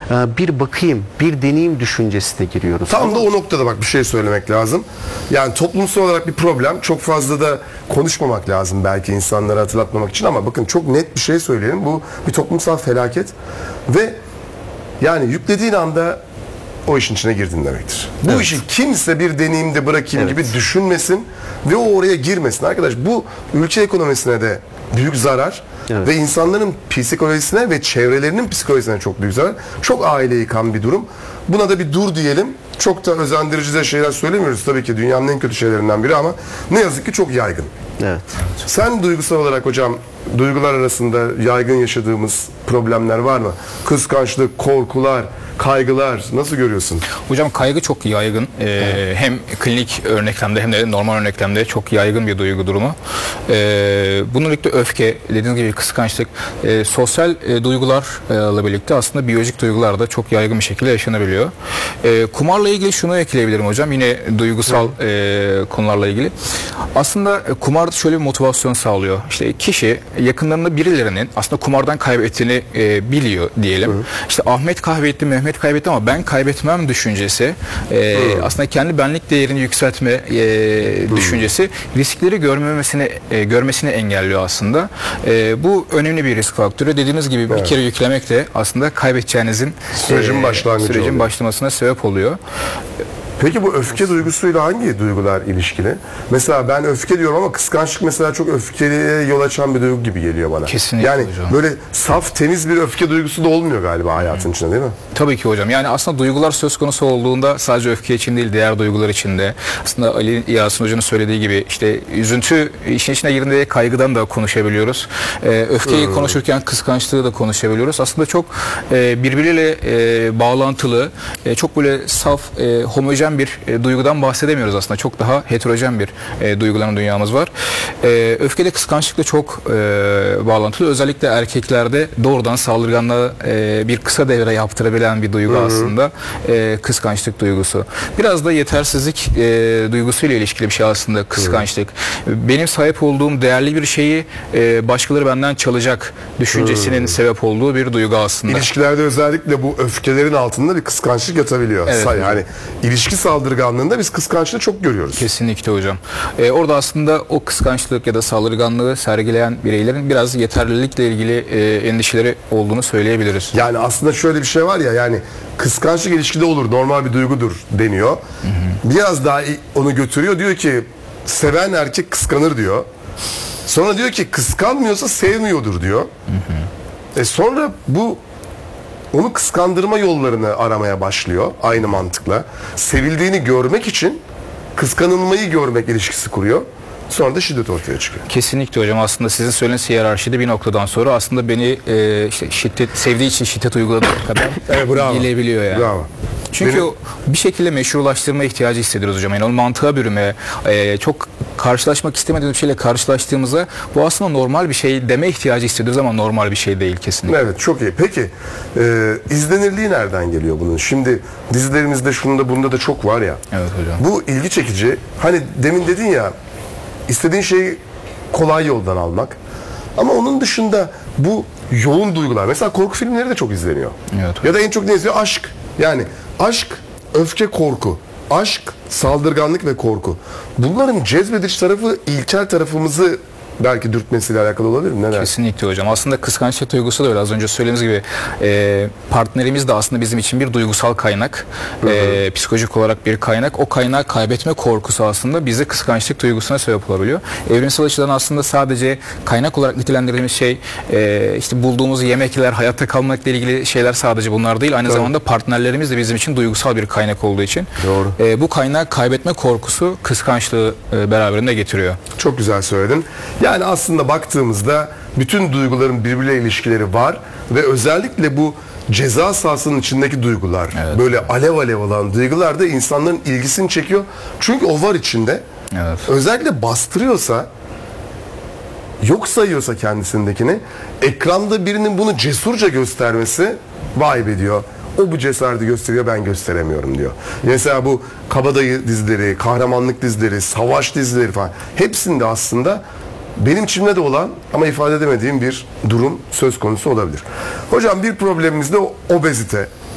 bir bakayım, bir deneyim düşüncesine giriyoruz. Tam da o noktada bak bir şey söylemek lazım. Yani toplumsal olarak bir problem. Çok fazla da konuşmamak lazım belki insanlara hatırlatmamak için ama bakın çok net bir şey söyleyelim. Bu bir toplumsal felaket ve yani yüklediğin anda o işin içine girdin demektir. Bu işi kimse bir deneyimde bırakayım gibi düşünmesin ve o oraya girmesin. Arkadaş bu ülke ekonomisine de büyük zarar ve insanların psikolojisine ve çevrelerinin psikolojisine çok büyük zarar. Çok aile yıkan bir durum. Buna da bir dur diyelim. Çok da özendirici de şeyler söylemiyoruz. Tabii ki dünyanın en kötü şeylerinden biri ama ne yazık ki çok yaygın. Evet. Sen duygusal olarak hocam duygular arasında yaygın yaşadığımız problemler var mı? Kıskançlık, korkular, kaygılar nasıl görüyorsun? Hocam kaygı çok yaygın. Hem klinik örneklemde hem de normal örneklemde çok yaygın bir duygu durumu. Bununla birlikte öfke, dediğiniz gibi kıskançlık, sosyal duygularla birlikte aslında biyolojik duygular da çok yaygın bir şekilde yaşanabiliyor. Kumarla ilgili şunu ekleyebilirim hocam. Yine duygusal konularla ilgili. Aslında kumar şöyle bir motivasyon sağlıyor. İşte kişi yakınlarında birilerinin aslında kumardan kaybettiğini biliyor diyelim. İşte Ahmet kaybetti, Mehmet kaybetti ama ben kaybetmem düşüncesi aslında kendi benlik değerini yükseltme düşüncesi riskleri görmesini engelliyor aslında. Bu önemli bir risk faktörü. Dediğiniz gibi bir kere yüklemek de aslında kaybedeceğinizin sürecin başlamasına sebep oluyor. Peki bu öfke duygusuyla hangi duygular ilişkili? Mesela ben öfke diyorum ama kıskançlık mesela çok öfkeliye yol açan bir duygu gibi geliyor bana. Kesinlikle yani hocam. Böyle saf, temiz bir öfke duygusu da olmuyor galiba hayatın içinde değil mi? Tabii ki hocam. Yani aslında duygular söz konusu olduğunda sadece öfke için değil diğer duygular için de aslında Ali Yasin Hoca'nın söylediği gibi işte üzüntü işin içine girdiğinde kaygıdan da konuşabiliyoruz. Öfkeyi konuşurken kıskançlığı da konuşabiliyoruz. Aslında çok birbiriyle bağlantılı, çok böyle saf, homojen bir duygudan bahsedemiyoruz aslında. Çok daha heterojen bir duyguların dünyamız var. Öfkede kıskançlıkla çok bağlantılı. Özellikle erkeklerde doğrudan saldırganlığa bir kısa devre yaptırabilen bir duygu aslında kıskançlık duygusu. Biraz da yetersizlik duygusuyla ilişkili bir şey aslında kıskançlık. Benim sahip olduğum değerli bir şeyi başkaları benden çalacak düşüncesinin sebep olduğu bir duygu aslında. İlişkilerde özellikle bu öfkelerin altında bir kıskançlık yatabiliyor. Evet. Yani ilişki saldırganlığında biz kıskançlığı çok görüyoruz. Kesinlikle hocam. Orada aslında o kıskançlık ya da saldırganlığı sergileyen bireylerin biraz yeterlilikle ilgili endişeleri olduğunu söyleyebiliriz. Yani aslında şöyle bir şey var ya yani kıskançlık ilişkide olur, normal bir duygudur deniyor. Biraz daha onu götürüyor, diyor ki seven erkek kıskanır diyor. Sonra diyor ki kıskanmıyorsa sevmiyordur diyor. Sonra bu onu kıskandırma yollarını aramaya başlıyor aynı mantıkla. Sevildiğini görmek için kıskanılmayı görmek ilişkisi kuruyor. Sonra da şiddet ortaya çıkıyor. Kesinlikle hocam. Aslında sizin söylediğiniz hiyerarşide bir noktadan sonra aslında beni işte şiddet, sevdiği için şiddet uyguladığı kadar gelebiliyor yani. Bravo. Çünkü bir şekilde meşrulaştırma ihtiyacı hissediyoruz hocam. Yani onun mantığa bürüme, çok karşılaşmak istemediğimiz bir şeyle karşılaştığımızda bu aslında normal bir şey deme ihtiyacı hissediyoruz ama normal bir şey değil kesinlikle. Evet, çok iyi. Peki izlenirliği nereden geliyor bunun? Şimdi dizilerimizde şunda bunda da çok var ya. Evet hocam. Bu ilgi çekici. Hani demin dedin ya istediğin şeyi kolay yoldan almak. Ama onun dışında bu yoğun duygular. Mesela korku filmleri de çok izleniyor. Evet. Ya da en çok ne izliyor? Aşk. Yani aşk, öfke, korku. Aşk, saldırganlık ve korku. Bunların cezbedici tarafı ilkel tarafımızı belki dürtmesiyle alakalı olabilir mi? Ne dersin? Kesinlikle hocam. Aslında kıskançlık duygusu da öyle. Az önce söylediğimiz gibi partnerimiz de aslında bizim için bir duygusal kaynak. Psikolojik olarak bir kaynak. O kaynağı kaybetme korkusu aslında bize kıskançlık duygusuna sebep olabiliyor. Evrimsel açıdan aslında sadece kaynak olarak nitelendirdiğimiz şey işte bulduğumuz yemekler, hayatta kalmakla ilgili şeyler sadece bunlar değil. Aynı zamanda partnerlerimiz de bizim için duygusal bir kaynak olduğu için. Doğru. Bu kaynağı kaybetme korkusu kıskançlığı beraberinde getiriyor. Çok güzel söyledin. Yani aslında baktığımızda bütün duyguların birbiriyle ilişkileri var ve özellikle bu ceza sahasının içindeki duygular, böyle alev alev olan duygular da insanların ilgisini çekiyor. Çünkü o var içinde. Evet. Özellikle bastırıyorsa, yok sayıyorsa kendisindekini, ekranda birinin bunu cesurca göstermesi vay be diyor. O bu cesareti gösteriyor, ben gösteremiyorum diyor. Mesela bu kabadayı dizileri, kahramanlık dizileri, savaş dizileri falan hepsinde aslında benim içimde de olan ama ifade edemediğim bir durum söz konusu olabilir. Hocam bir problemimiz de obezite.